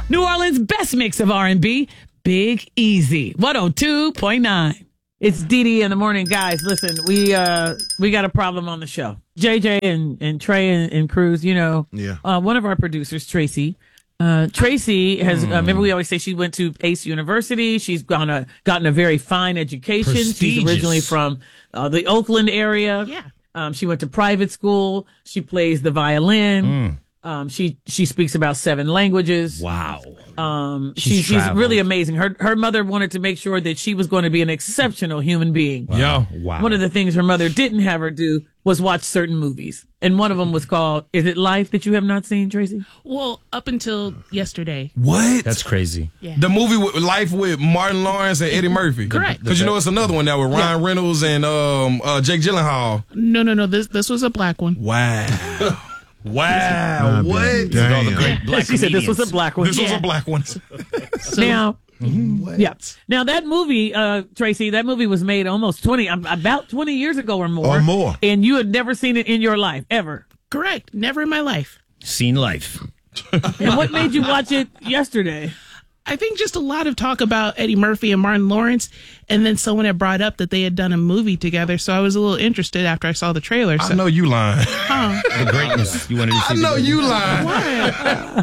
New Orleans' best mix of R&B, Big Easy, 102.9. It's Dee in the morning, guys. Listen, we got a problem on the show. JJ and Trey and Cruz, one of our producers, Tracy. Tracy has, remember we always say she went to Pace University. She's gotten a very fine education. She's originally from the Oakland area. Yeah. She went to private school. She plays the violin. She speaks about 7 languages. Wow. She's really amazing. Her mother wanted to make sure that she was going to be an exceptional human being. Wow. Wow. One of the things her mother didn't have her do was watch certain movies. And one of them was called, is it Life, that you have not seen, Tracy? Well, up until yesterday. What? That's crazy. Yeah. The movie with Life with Martin Lawrence and Eddie Murphy. Correct. Because it's another one now with Ryan Reynolds and Jake Gyllenhaal. No. This was a black one. Wow. Wow. What? Black She said this was a black one. This was a black one. Now, Now that movie, Tracy, that movie was made about 20 years ago or more. And you had never seen it in your life, ever. Correct. Never in my life. Seen Life. And what made you watch it yesterday? I think just a lot of talk about Eddie Murphy and Martin Lawrence, and then someone had brought up that they had done a movie together, so I was a little interested after I saw the trailer. So. I know you lying. The greatness you wanted to see. I know you lying. What?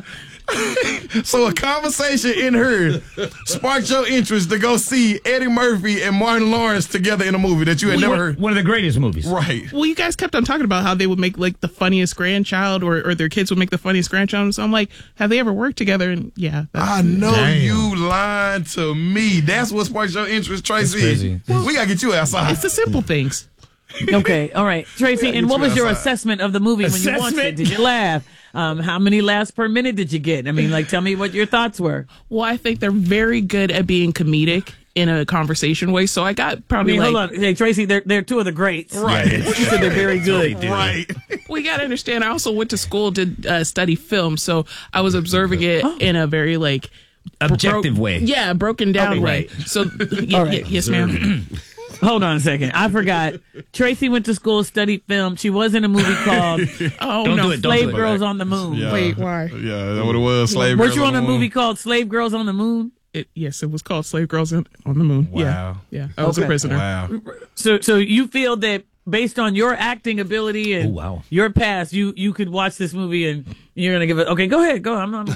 So a conversation in her sparked your interest to go see Eddie Murphy and Martin Lawrence together in a movie that you had never heard. One of the greatest movies. Right. Well, you guys kept on talking about how they would make like the funniest grandchild, or their kids would make the funniest grandchild. So I'm like, have they ever worked together? And yeah, I know you lying to me. That's what sparked your interest, Tracy. We gotta get you outside. it's the simple things. Okay, all right, Tracy. And what was your assessment of the movie when you watched it? Did you laugh? How many laughs per minute did you get? I mean, tell me what your thoughts were. Well, I think they're very good at being comedic in a conversation way. So I got probably hold on. Hey, Tracy, they're two of the greats. Right. You said they're very good. Right. We got to understand, I also went to school to study film. So I was observing it in a very objective way. Yeah, broken down way. Right. So, yes, ma'am. Hold on a second. I forgot. Tracy went to school, studied film. She was in a movie called Slave Girls on the Moon. Yeah. Wait, why? Yeah, that's what it was. Slave Girls Weren't you on a the Moon. movie called Slave Girls on the Moon? Yes, it was called Slave Girls on the Moon. Wow. Yeah. I was a prisoner. Wow. So you feel that based on your acting ability and your past, you could watch this movie and you're gonna give it. Okay, go ahead. Go. I'm not.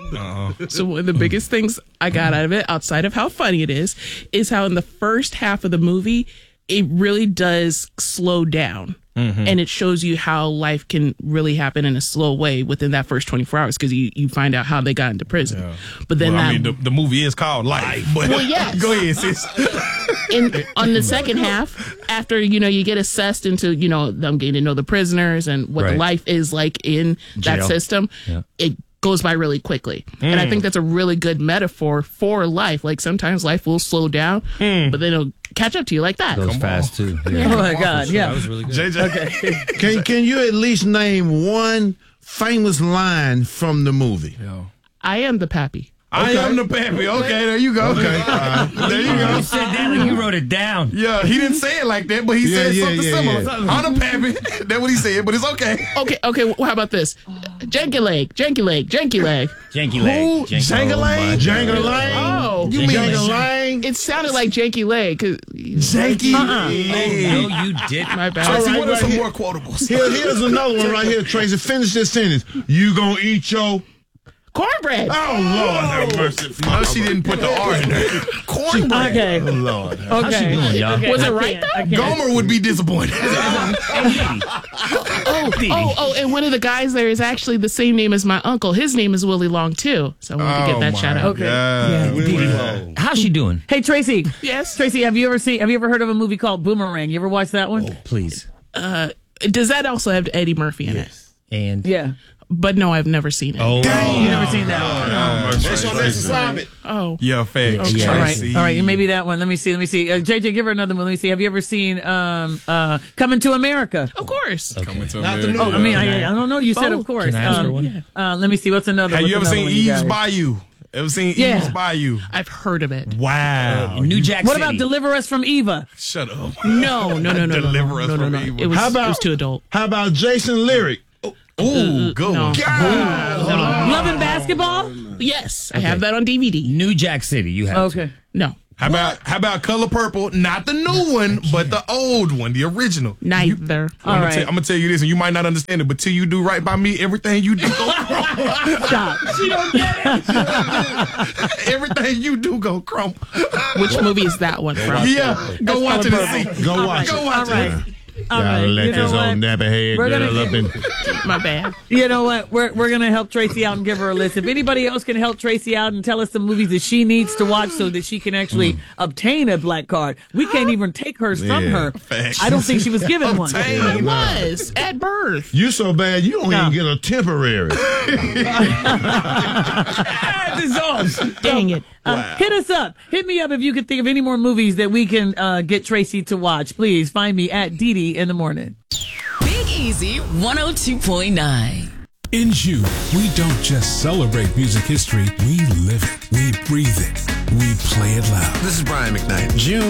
So one of the biggest things I got out of it, outside of how funny it is how in the first half of the movie, it really does slow down. And it shows you how life can really happen in a slow way within that first 24 hours, because you find out how they got into prison. Yeah. But then the movie is called Life. But yes. Go ahead, sis. On the second half, after you get assessed into them getting to know the prisoners and what the life is like in that system, it goes by really quickly. And I think that's a really good metaphor for life. Like sometimes life will slow down, but then it'll catch up to you like that. Goes fast too. Yeah. Oh my God! Yeah, that was really good. JJ. Okay. Can you at least name one famous line from the movie? I am the pappy. I am the pappy. Okay, there you go. Okay, there you go. You said that and you wrote it down. Yeah, he didn't say it like that, but he said something similar. Yeah. I'm the pappy. That's what he said, but it's okay. Okay. Well, how about this? Janky leg. Janky leg. Janky leg? Janky leg? Oh, You mean Janky leg? it sounded like janky leg. Janky leg. No, you didn't. My bad. Tracy, what are some here. more quotables? Here's another one right here, Tracy. Finish this sentence. You gonna eat your... Cornbread. Oh, Lord have mercy. No, she didn't put the R in there. Cornbread. Okay. Oh, Lord. How's she doing, y'all? Okay. Was it right, though? Gomer would be disappointed. And one of the guys there is actually the same name as my uncle. His name is Willie Long, too. So I wanted to get that shout out. Okay. How's she doing? Hey, Tracy. Yes? Tracy, have you ever heard of a movie called Boomerang? You ever watched that one? Please. Does that also have Eddie Murphy in it? And Yeah. But no, I've never seen it. oh, You've never seen that one? That's your next assignment. Oh. Yeah, facts. Okay. All Tracy. right, and maybe that one. Let me see. JJ, give her another one. Let me see. Have you ever seen Coming to America? Of course. Coming to Not the America. new I mean, I don't know. You said, of course. Can I ask her one? Let me see. What's another? Have you ever what's seen another one you Eve's got? Bayou? Ever seen Yeah. Eve's Bayou? I've heard of it. Wow. New Jack What City. about Deliver Us from Eva? Shut up. No. Deliver us from no. evil. It was, How about- it was too adult. How about Jason Lyric? Ooh, good No. one. Love and Basketball. Basketball? Yes, I have that on DVD. New Jack City. You have. Okay. No, How about Color Purple? Not the new one, but the old one, the original. neither. All right. I'm gonna tell you this, and you might not understand it, but till you do right by me, everything you do go crumble. Stop. She don't get it. Everything you do go crumble. Which movie is that one from? Yeah, go watch it and see. Go watch Go it. watch All right. it. All right. Gotta let You know this what? old nappy head We're girl gonna- up in. My bad. You know what? We're gonna help Tracy out and give her a list. If anybody else can help Tracy out and tell us some movies that she needs to watch so that she can actually obtain a black card, we can't even take hers from Yeah. her. Facts. I don't think she was given one. It was at birth. You so bad you don't even get a temporary. Dang it. Hit us up. Hit me up if you can think of any more movies that we can get Tracy to watch. Please find me at Dee in the morning. Big Easy 102.9. In June, we don't just celebrate music history, we live it, we breathe it, we play it loud. This is Brian McKnight. June